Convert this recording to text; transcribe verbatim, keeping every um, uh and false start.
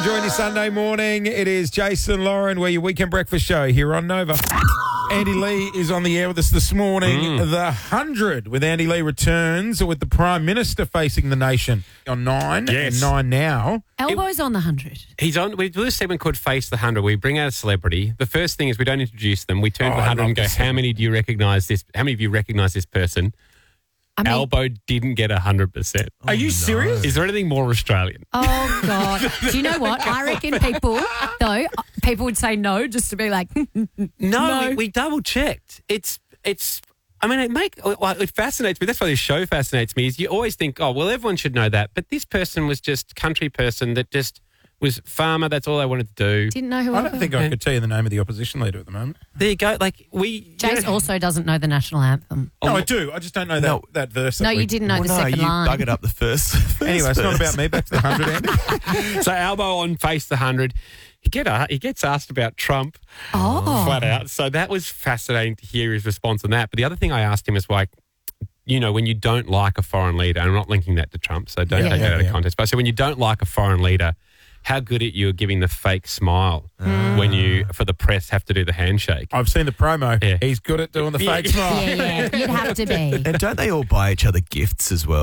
enjoying your Sunday morning. It is Jason Lauren, we're your weekend breakfast show here on Nova. Andy Lee is on the air with us this morning. Mm. The one hundred with Andy Lee returns with the Prime Minister facing the nation on nine Yes. and nine now. Elbows on the hundred. He's on. We do this segment called Face the Hundred. We bring out a celebrity. The first thing is we don't introduce them. We turn Oh, to the I hundred love and go, this "How segment. many do you recognise this? How many of you recognise this person?" I mean, Albo didn't get a hundred percent. Are you serious? Is there anything more Australian? oh God. Do you know what? I reckon people, though, people would say no just to be like, No, No. We, we double checked. It's it's. I mean, it make well, it fascinates me. That's why this show fascinates me. Is you always think, oh well, everyone should know that, but this person was just country person that just was farmer. That's all they wanted to do. didn't know who I Elbow don't think I could tell you the name of the opposition leader at the moment. There you go. Like we. Jace you know- also doesn't know the national anthem. No, I do. I just don't know that, No. that verse. No, that we- you didn't know the Well, no, second you line. buggered up the first. first Anyway, it's not verse. about me. Back to the one hundred, Andy. So Albo on Face the Hundred, he get a, he gets asked about Trump Oh. flat out. So that was fascinating to hear his response on that. But the other thing I asked him is like, you know, when you don't like a foreign leader, and I'm not linking that to Trump, so don't Yeah, take yeah, that out of yeah. context. But I said, when you don't like a foreign leader, how good at you are giving the fake smile when you, for the press, have to do the handshake. I've seen the promo. Yeah. He's good at doing the Yeah. fake smile. Yeah, yeah, you'd have to be. And don't they all buy each other gifts as well?